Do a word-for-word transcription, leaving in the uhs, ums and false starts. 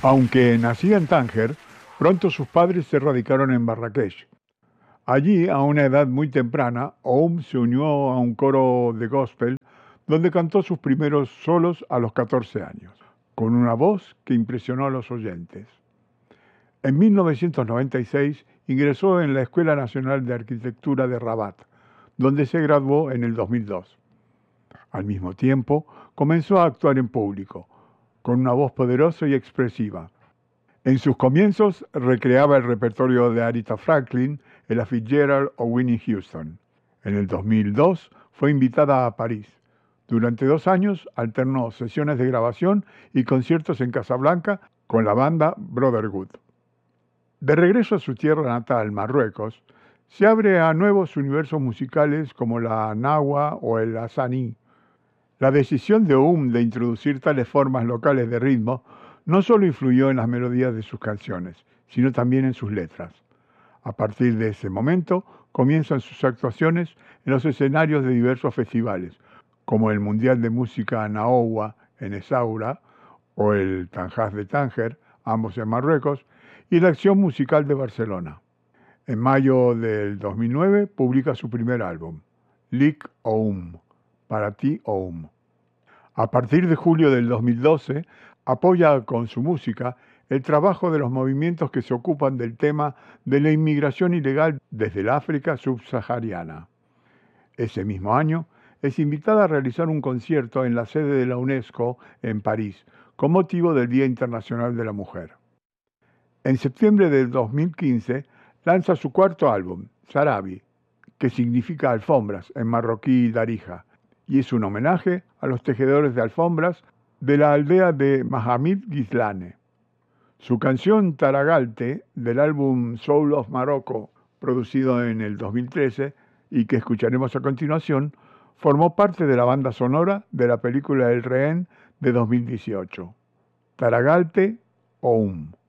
Aunque nacida en Tánger, pronto sus padres se radicaron en Marrakech. Allí, a una edad muy temprana, Oum se unió a un coro de gospel donde cantó sus primeros solos a los catorce años, con una voz que impresionó a los oyentes. En mil novecientos noventa y seis ingresó en la Escuela Nacional de Arquitectura de Rabat, donde se graduó en el dos mil dos. Al mismo tiempo, comenzó a actuar en público, con una voz poderosa y expresiva. En sus comienzos recreaba el repertorio de Aretha Franklin, Ella Fitzgerald o Whitney Houston. En el dos mil dos fue invitada a París. Durante dos años alternó sesiones de grabación y conciertos en Casablanca con la banda Brotherhood. De regreso a su tierra natal, Marruecos, se abre a nuevos universos musicales como la nahua o el hassani. La decisión de Oum de introducir tales formas locales de ritmo no solo influyó en las melodías de sus canciones, sino también en sus letras. A partir de ese momento, comienzan sus actuaciones en los escenarios de diversos festivales, como el Mundial de Música Naoua en Essaouira o el Tanjas de Tánger, ambos en Marruecos, y la Acción Musical de Barcelona. En mayo del dos mil nueve publica su primer álbum, Lik Oum, Para ti Oum. A partir de julio del dos mil doce, apoya con su música el trabajo de los movimientos que se ocupan del tema de la inmigración ilegal desde el África subsahariana. Ese mismo año, es invitada a realizar un concierto en la sede de la UNESCO en París, con motivo del Día Internacional de la Mujer. En septiembre del dos mil quince, lanza su cuarto álbum, Sarabi, que significa alfombras en marroquí Darija, y es un homenaje a los tejedores de alfombras de la aldea de Mahamid Ghislane. Su canción Taragalte, del álbum Soul of Morocco, producido en el dos mil trece y que escucharemos a continuación, formó parte de la banda sonora de la película El Rehén de dos mil dieciocho. Taragalte Oum.